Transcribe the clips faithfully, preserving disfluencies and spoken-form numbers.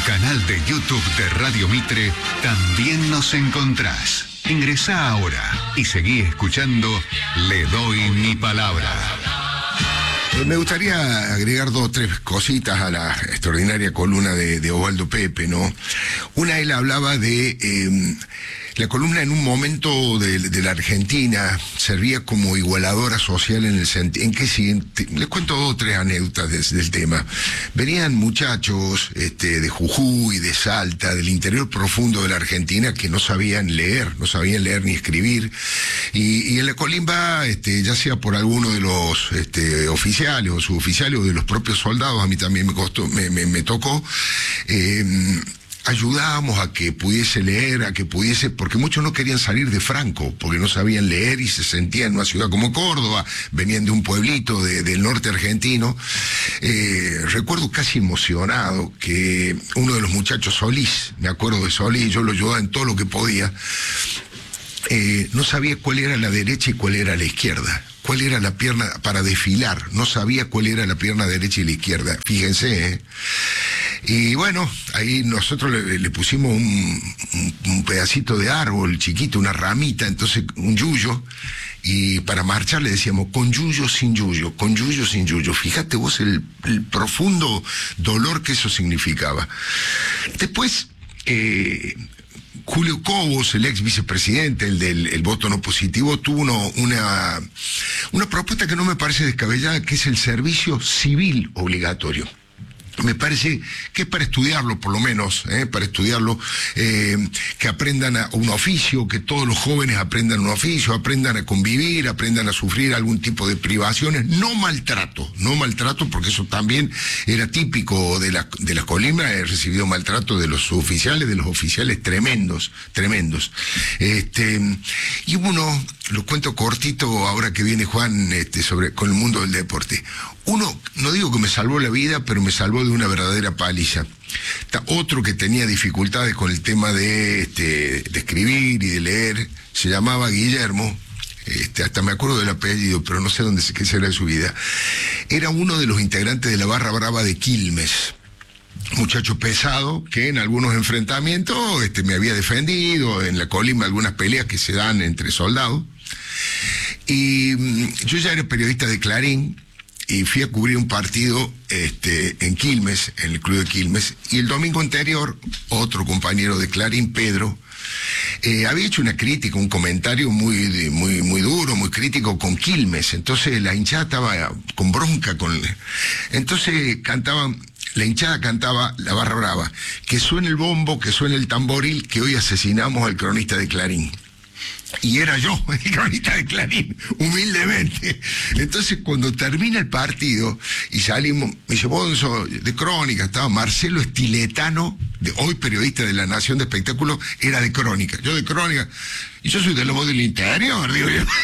canal de YouTube de Radio Mitre también nos encontrás. Ingresá ahora y seguí escuchando Le Doy Mi Palabra. Eh, me gustaría agregar dos o tres cositas a la extraordinaria columna de, de Osvaldo Pepe, ¿no? Una, él hablaba de... Eh, la columna en un momento de, de la Argentina servía como igualadora social en el sentido, en que siguiente, les cuento dos o tres anécdotas de, del tema. Venían muchachos este, de Jujuy, de Salta, del interior profundo de la Argentina que no sabían leer, no sabían leer ni escribir, y, y en la colimba, este, ya sea por alguno de los este, oficiales o suboficiales o de los propios soldados, a mí también me costó, me, me, me tocó, eh, ayudábamos a que pudiese leer, a que pudiese, porque muchos no querían salir de Franco, porque no sabían leer y se sentían en una ciudad como Córdoba, venían de un pueblito de, del norte argentino. Eh, recuerdo casi emocionado que uno de los muchachos, Solís, me acuerdo de Solís, yo lo ayudaba en todo lo que podía, eh, no sabía cuál era la derecha y cuál era la izquierda. Cuál era la pierna para desfilar, no sabía cuál era la pierna derecha y la izquierda, fíjense, ¿eh? Y bueno, ahí nosotros le, le pusimos un, un, un pedacito de árbol chiquito, una ramita, entonces un yuyo, y para marchar le decíamos con yuyo, sin yuyo, con yuyo, sin yuyo. Fíjate vos el, el profundo dolor que eso significaba. Después, eh, Julio Cobos, el ex vicepresidente, el del el voto no positivo, tuvo uno, una, una propuesta que no me parece descabellada, que es el servicio civil obligatorio. Me parece que es para estudiarlo, por lo menos, ¿eh? para estudiarlo, eh, que aprendan a un oficio, que todos los jóvenes aprendan un oficio, aprendan a convivir, aprendan a sufrir algún tipo de privaciones, no maltrato, no maltrato, porque eso también era típico de la, de las Colimas. He recibido maltrato de los oficiales, de los oficiales tremendos, tremendos. Este, y uno, lo cuento cortito ahora que viene Juan, este, sobre, con el mundo del deporte. Uno, no digo que me salvó la vida, pero me salvó de una verdadera paliza. Otro que tenía dificultades con el tema de, este, de escribir y de leer, se llamaba Guillermo, este, hasta me acuerdo del apellido, pero no sé dónde qué será de su vida. Era uno de los integrantes de la barra brava de Quilmes. Muchacho pesado que en algunos enfrentamientos este, me había defendido, en la Colima algunas peleas que se dan entre soldados. Y mm, yo ya era periodista de Clarín, y fui a cubrir un partido este, en Quilmes, en el club de Quilmes, y el domingo anterior, otro compañero de Clarín, Pedro, eh, había hecho una crítica, un comentario muy, muy, muy duro, muy crítico con Quilmes. Entonces la hinchada estaba con bronca, con entonces cantaban, la hinchada cantaba La Barra Brava, que suene el bombo, que suene el tamboril, que hoy asesinamos al cronista de Clarín. Y era yo, el cronista de Clarín, humildemente. Entonces, cuando termina el partido y salimos, me dice, Bonzo, de Crónica, estaba Marcelo Estiletano, de, hoy periodista de La Nación de Espectáculos, era de Crónica. Yo de Crónica, y yo soy de la voz del interior, digo yo.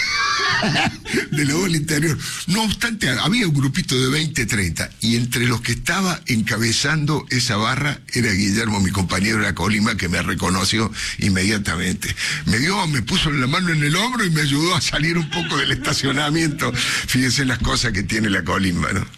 De la voz del interior. No obstante, había un grupito de veinte, treinta, y entre los que estaba encabezando esa barra era Guillermo, mi compañero de la Colima, que me reconoció inmediatamente. Me dio, me puso la mano en el hombro y me ayudó a salir un poco del estacionamiento. Fíjense las cosas que tiene la Colima, ¿no?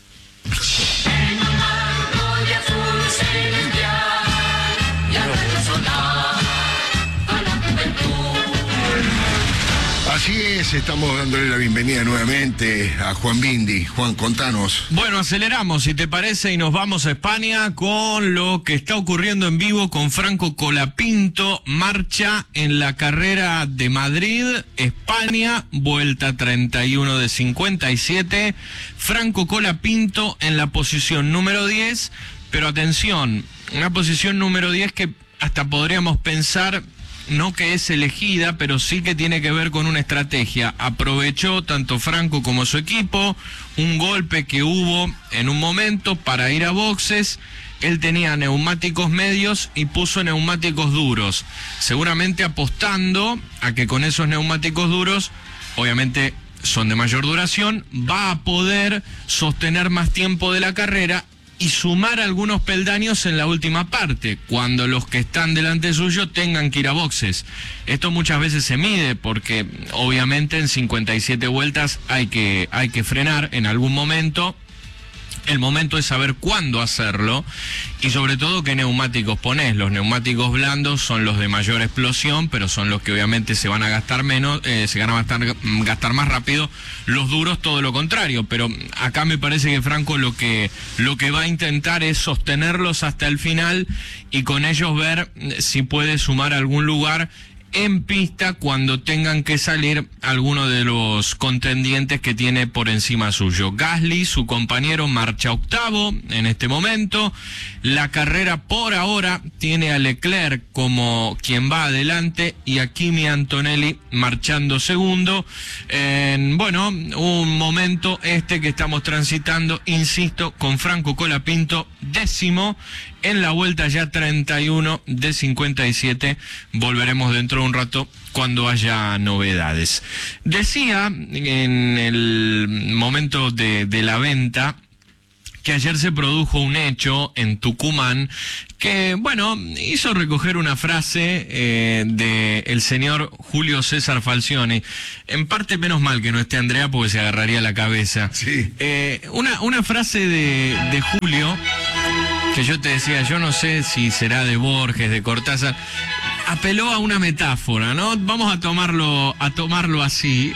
Así es, estamos dándole la bienvenida nuevamente a Juan Bindi. Juan, contanos. Bueno, aceleramos, si te parece, y nos vamos a España con lo que está ocurriendo en vivo con Franco Colapinto. Marcha en la carrera de Madrid, España, vuelta treinta y uno de cincuenta y siete. Franco Colapinto en la posición número diez, pero atención, una posición número diez que hasta podríamos pensar no que es elegida, pero sí que tiene que ver con una estrategia. Aprovechó tanto Franco como su equipo un golpe que hubo en un momento para ir a boxes. Él tenía neumáticos medios y puso neumáticos duros, seguramente apostando a que con esos neumáticos duros, obviamente son de mayor duración, va a poder sostener más tiempo de la carrera y sumar algunos peldaños en la última parte, cuando los que están delante suyo tengan que ir a boxes. Esto muchas veces se mide porque obviamente en cincuenta y siete vueltas hay que, hay que frenar en algún momento. El momento es saber cuándo hacerlo y sobre todo qué neumáticos ponés. Los neumáticos blandos son los de mayor explosión, pero son los que obviamente se van a gastar menos, eh, se van a gastar, gastar más rápido. Los duros todo lo contrario, pero acá me parece que Franco lo que, lo que va a intentar es sostenerlos hasta el final y con ellos ver si puede sumar algún lugar en pista cuando tengan que salir algunos de los contendientes que tiene por encima suyo. Gasly, su compañero, marcha octavo en este momento. La carrera por ahora tiene a Leclerc como quien va adelante y a Kimi Antonelli marchando segundo. En, bueno, un momento este que estamos transitando, insisto, con Franco Colapinto décimo en la vuelta ya treinta y uno de cincuenta y siete. Volveremos dentro de un rato cuando haya novedades. Decía en el momento de, de la venta que ayer se produjo un hecho en Tucumán que, bueno, hizo recoger una frase eh, de el señor Julio César Falcioni. En parte menos mal que no esté Andrea porque se agarraría la cabeza. Sí. Eh, una, una frase de, de Julio que yo te decía, yo no sé si será de Borges, de Cortázar, apeló a una metáfora, ¿no? Vamos a tomarlo, a tomarlo así,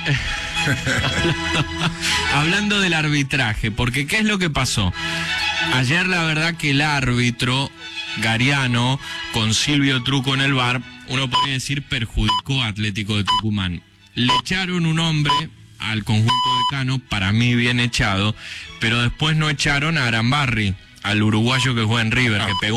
hablando del arbitraje, porque ¿qué es lo que pasó? Ayer la verdad que el árbitro Gariano, con Silvio Truco en el V A R, uno podría decir perjudicó a Atlético de Tucumán. Le echaron un hombre al conjunto de Cano, para mí bien echado, pero después no echaron a Arambarri, al uruguayo que juega en River, que pegó